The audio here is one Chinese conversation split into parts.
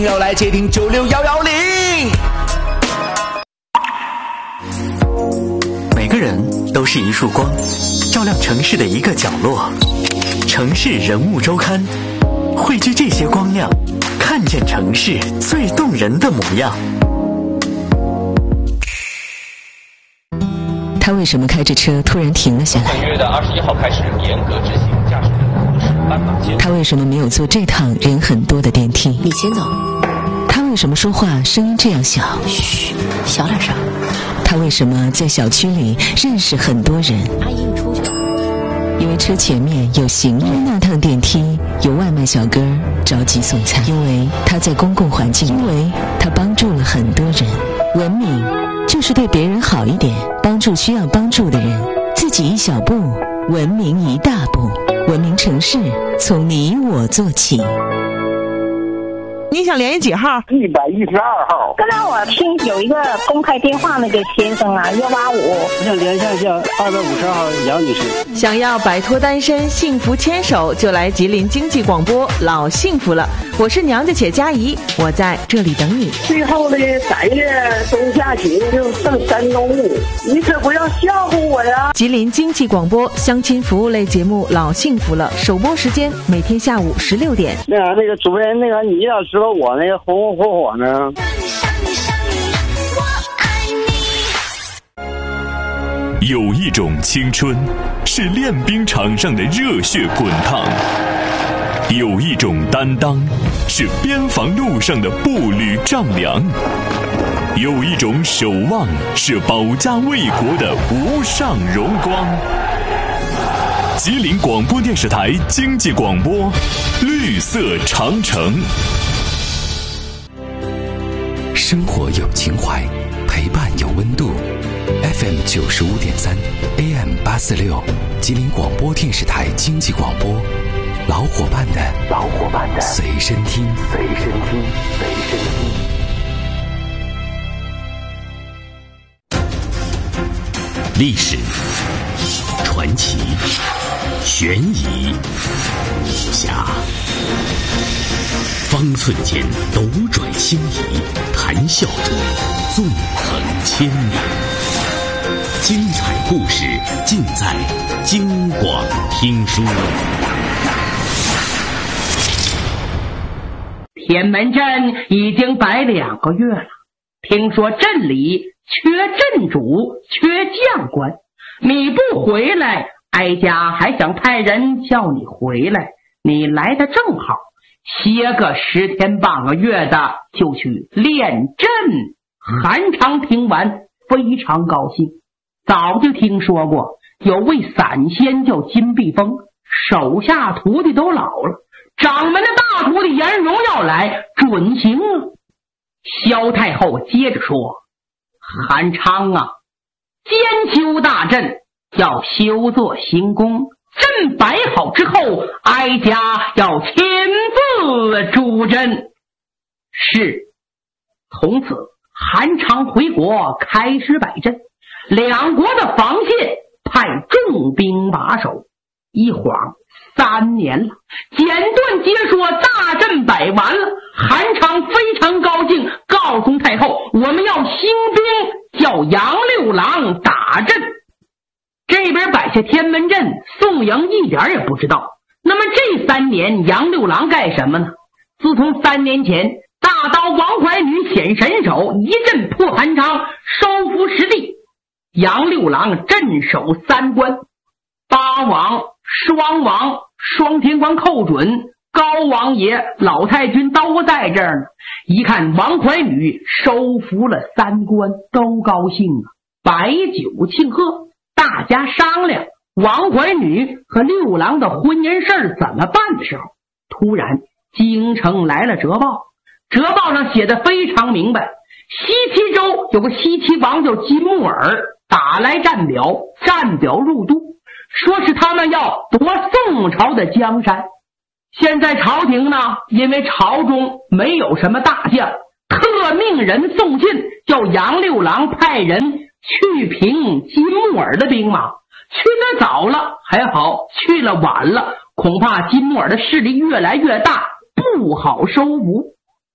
要来接听96110。 每个人都是一束光，照亮城市的一个角落。城市人物周刊，汇聚这些光亮，看见城市最动人的模样。 他为什么开着车突然停了下来？ 本月的21号开始严格执行驾驶人的行驶斑马线。 他为什么没有坐这趟人很多的电梯？ 你先走。 他为什么说话声音这样小？ 嘘，小点声。 他为什么在小区里认识很多人？ 阿姨，你出去。 因为车前面有行人，因为那趟电梯有外卖小哥着急送餐，因为他在公共环境，因为他帮助了很多人。文明就是对别人好一点，帮助需要帮助的人，自己一小步，文明一大步。文明城市从你我做起。 你想联系几号 ？112号。 刚才我听有一个公开电话那个先生啊，185。 我想连线一下252号杨女士。 想要摆脱单身，幸福牵手，就来吉林经济广播，老幸福了。我是娘家且佳怡，我在这里等你。 最后的3月中下旬就剩3周，你可不要笑话我呀！ 吉林经济广播相亲服务类节目《老幸福了》，首播时间每天下午16点。 那个主持人，你要知道我那个红红火火呢。 有一种青春是练兵场上的热血滚烫，有一种担当是边防路上的步履丈量，有一种守望是保家卫国的无上荣光。吉林广播电视台经济广播，绿色长城。 生活有情怀，陪伴有温度。FM 95.3 AM 846，吉林广播电视台经济广播，老伙伴的随身听。 历史、传奇、悬疑、武侠，方寸间斗转星移，谈笑中纵横千年。精彩故事尽在京广听书。 天门镇已经摆2个月了，听说镇里缺镇主，缺将官，你不回来，哀家还想派人叫你回来。你来的正好，歇个10天半个月的就去练阵。韩昌听完非常高兴，早就听说过有位散仙叫金碧峰，手下徒弟都老了，掌门的大徒弟颜荣要来准行啊。萧太后接着说，韩昌啊，兼修大阵，要修做行宫，阵摆好之后，哀家要亲自主阵。是。从此韩昌回国开始摆阵，2国的防线派重兵把守。一晃3年了，简短接说大阵摆完了，韩昌非常高兴，告诉太后我们要兴兵，叫杨六郎打阵。这边摆下天门阵，宋营一点也不知道。那么这3年杨六郎干什么呢？自从3年前大刀王怀女显神手，一阵破韩昌，收复失地。杨六郎镇守3关，八王、双王、双天关寇准，高王爷、老太君都在这儿呢。一看王怀女收服了3关，都高兴啊，摆酒庆贺。大家商量王怀女和六郎的婚姻事怎么办的时候，突然京城来了折报，折报上写的非常明白，西岐州有个西岐王叫金木耳，打来战表，战表入都，说是他们要夺宋朝的江山。现在朝廷呢，因为朝中没有什么大将，特命人送信，叫杨六郎派人去平金木耳的兵马。去得早了还好，去了晚了，恐怕金木耳的势力越来越大，不好收服。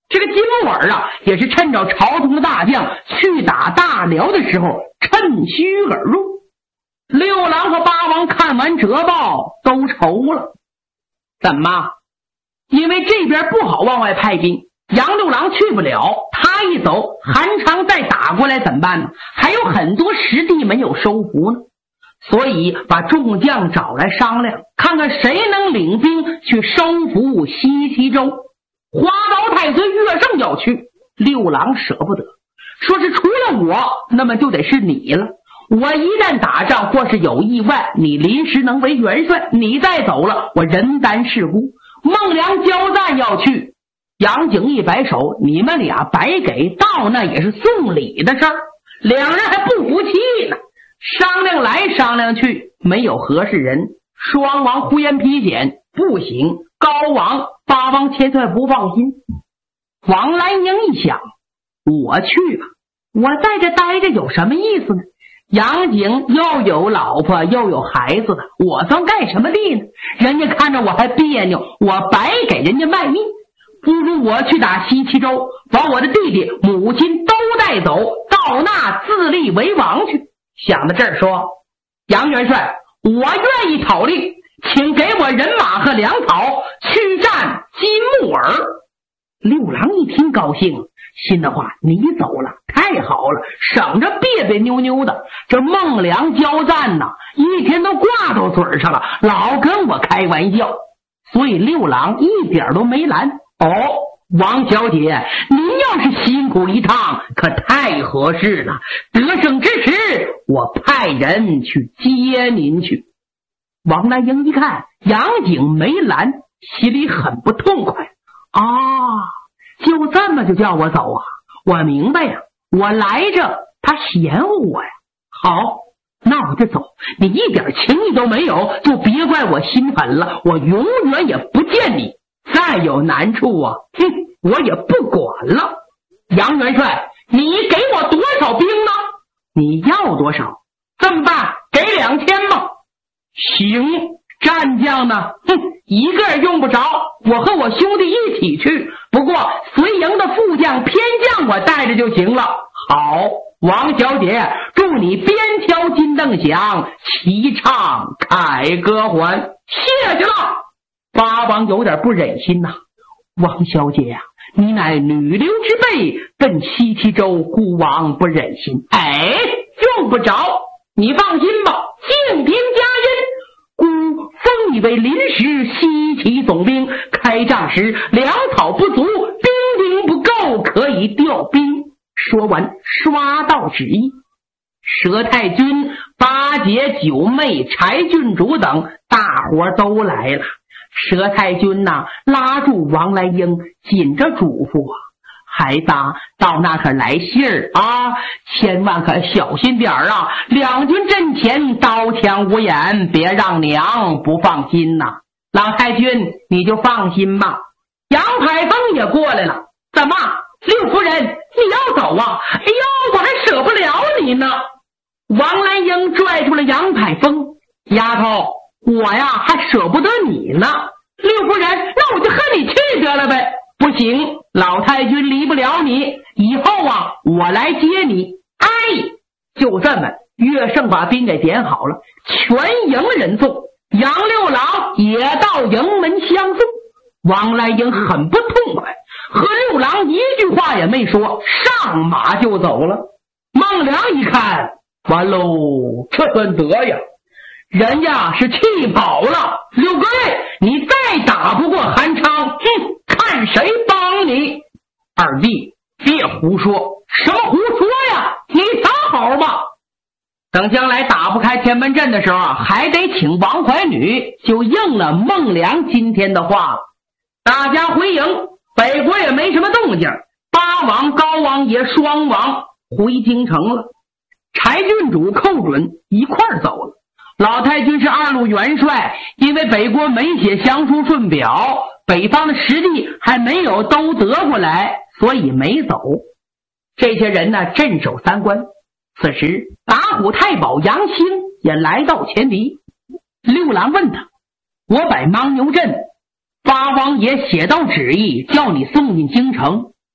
这个金木耳啊，也是趁着朝中的大将去打大辽的时候趁虚而入。六郎和八王看完折报都愁了，怎么？因为这边不好往外派兵，杨六郎去不了，他一走，韩昌再打过来怎么办呢？还有很多实地没有收服呢。所以把众将找来商量，看看谁能领兵去收服西岐州。花刀太岁岳胜要去，六郎舍不得，说是除了我，那么就得是你了。我一旦打仗或是有意外，你临时能为元帅，你再走了，我人担事故。孟良交战要去，杨景一摆手，你们俩白给，到那也是送礼的事儿。两人还不服气呢，商量来商量去，没有合适人。双王呼延丕简不行，高王八王千岁不放心。王兰英一想，我去吧，我在这待着有什么意思呢？杨景又有老婆又有孩子的，我算干什么力呢？人家看着我还别扭，我白给人家卖命。不如我去打西岐州，把我的弟弟母亲都带走，到那自立为王去。想到这儿说，杨元帅，我愿意讨令，请给我人马和粮草去战金木耳。六郎一听高兴，心的话，你走了太好了，省着别别扭扭的。这孟良交战呐，一天都挂到嘴上了，老跟我开玩笑。所以六郎一点都没拦。王小姐，您要是辛苦一趟，可太合适了。得胜之时，我派人去接您去。王兰英一看杨景没拦，心里很不痛快。就这么就叫我走啊？我明白呀，我来着他嫌我呀。好，那我就走，你一点情义都没有，就别怪我心狠了，我永远也不见你。再有难处啊，我也不管了。杨元帅，你给我多少兵呢？你要多少？这么办，给2000吧。行，战将呢？一个也用不着，我和我兄弟一起去，不过随营的副将偏将我带着就行了。好，王小姐，祝你边敲金灯响，齐唱凯歌还。谢谢了。八王有点不忍心呐，王小姐呀，你乃女流之辈，奔西岐州，孤王不忍心。用不着，你放心吧，静听佳音。孤封你为临时西岐总兵，开仗时粮草不足，兵丁不够，可以调兵。说完刷到旨意。佘太君、八姐、九妹、柴郡主等大伙都来了。佘太君呐，拉住王兰英，紧着嘱咐啊，孩子到那可来信儿啊，千万可小心点儿啊！两军阵前刀枪无眼，别让娘不放心呐。老太君你就放心吧。杨排风也过来了，怎么，六夫人你要走啊？我还舍不了你呢。王兰英拽住了杨排风，丫头，我呀还舍不得你呢。六夫人，那我就和你去得了呗。不行，老太君离不了你，以后啊我来接你。就这么，岳胜把兵给点好了，全营人送，杨六郎也到营门相送。王兰英很不痛快，和六郎一句话也没说，上马就走了。孟良一看，完喽，这算得呀，人家是气跑了。六哥你再打不过韩昌，看谁帮你。二弟别胡说。什么胡说呀，你藏好吧。等将来打不开天门阵的时候还得请王怀女，就应了孟良今天的话。大家回营，北国也没什么动静，八王高王爷双王回京城了。柴郡主寇准一块儿走了。老太君是二路元帅，因为北国没写降书顺表，北方的实地还没有都得过来，所以没走。这些人呢镇守三关。此时打虎太保杨兴也来到前敌。六郎问他，我摆牦牛阵，八王爷写到旨意叫你送进京城，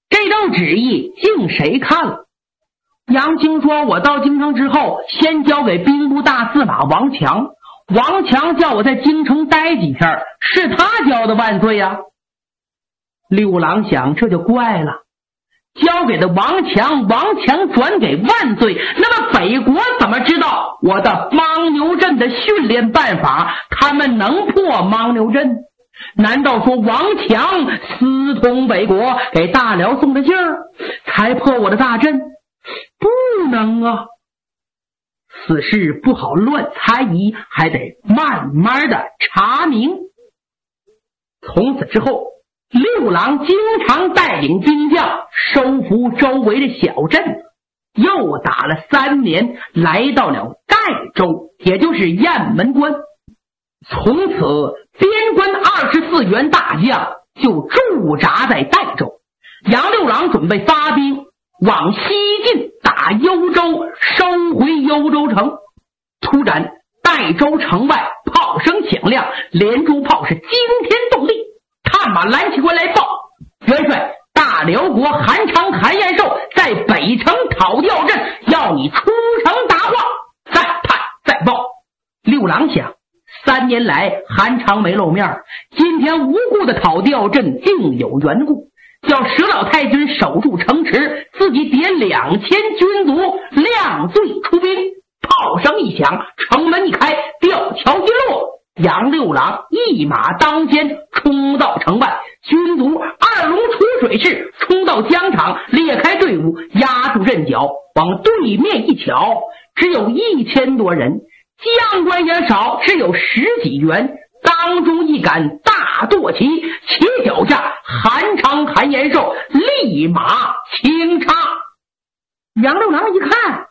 这道旨意竟谁看了？杨清说，我到京城之后，先交给兵部大司马王强，王强叫我在京城待几天，是他交的万岁呀。六郎想，这就怪了，交给的王强，王强转给万岁，那么北国怎么知道我的牦牛阵的训练办法？他们能破牦牛阵？难道说王强私通北国，给大辽送的信儿，才破我的大阵？不能啊！此事不好乱猜疑，还得慢慢的查明。从此之后，六郎经常带领兵将收服周围的小镇，又打了3年，来到了代州，也就是雁门关。从此边关24员大将就驻扎在代州。杨六郎准备发兵往西进，打幽州，收回幽州城。突然代州城外炮声响亮，连珠炮是惊天动地。探马蓝旗官来报，元帅大辽国韩昌、韩延寿在北城讨调镇，要你出城答话。再探再报。六郎想，3年来韩昌没露面，今天无故的讨调镇定有缘故，叫佘老太君守住城池，自己点2000军卒亮罪出兵。炮声一响，城门一开，吊桥一落，杨六郎一马当先冲到城外，军卒2龙出水式冲到疆场，裂开队伍，压住阵脚，往对面一瞧，只有1000多人，将官也少，只有10几员。当中一杆大舵旗，旗脚下韩昌、韩延寿立马轻插。杨六郎一看，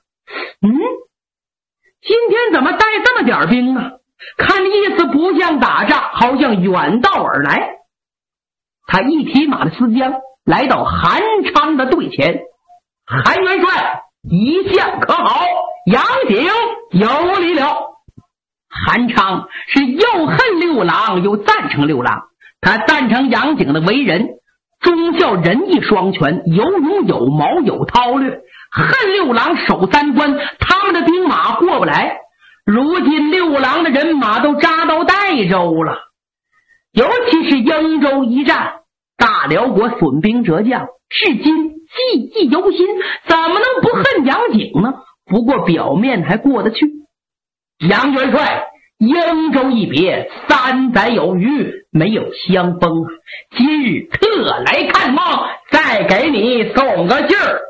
今天怎么带这么点兵啊？看意思不像打仗，好像远道而来。他一提马的丝缰，来到韩昌的队前。韩元帅一向可好，杨景有礼了。韩昌是又恨六郎又赞成六郎，他赞成杨景的为人，忠孝仁义双全，有勇有谋有韬略，恨六郎守3关，他们的兵马过不来。如今六郎的人马都扎到代州了，尤其是英州一战，大辽国损兵折将，至今记忆犹新，怎么能不恨杨景呢？不过表面还过得去。杨元帅，英州一别3载有余，没有相逢，今日特来看望，再给你送个信儿。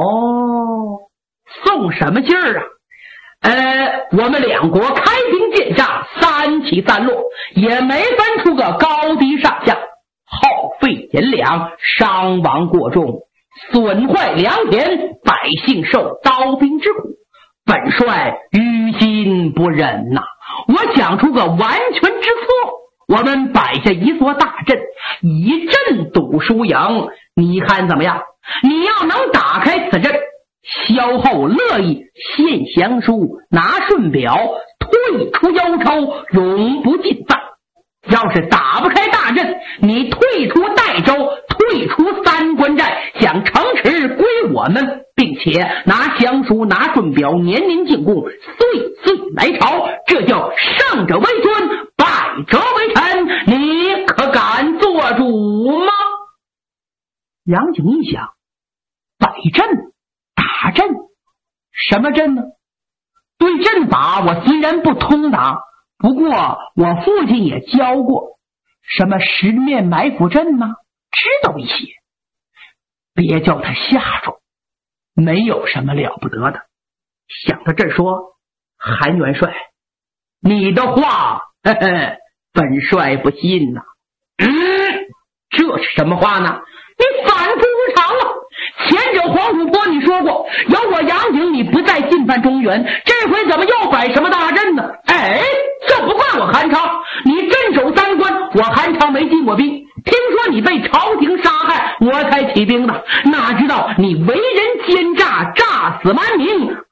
送什么信儿啊？我们两国开兵见仗，3起3落，也没分出个高低上下，耗费银两，伤亡过重，损坏良田，百姓受刀兵之苦，本帅于心不忍呐。我想出个完全之策，我们摆下一座大阵，一阵赌输赢，你看怎么样？你要能打开此阵，萧后乐意献降书，拿顺表，退出幽州，永不进犯。要是打不开大阵，你退出代州，退出3关寨，将城池归我们，并且拿降书，拿顺表，年年进贡，岁岁来朝，这叫胜者为尊，败者为臣，你可敢做主吗？杨景一想，摆阵打阵，什么阵呢？对阵法我虽然不通达，不过我父亲也教过，什么十面埋伏阵呢，知道一些。别叫他吓住，没有什么了不得的。想到这儿说，韩元帅，你的话本帅不信呐。这是什么话呢？你反复无常了。前者黄土坡你说过，有我杨景你不再进犯中原，这回怎么又摆什么大阵呢？这不怪我韩昌，你镇守3关，我韩昌没进过兵，听说你被朝廷杀害，我才起兵的，哪知道你为人奸诈，诈死蛮民，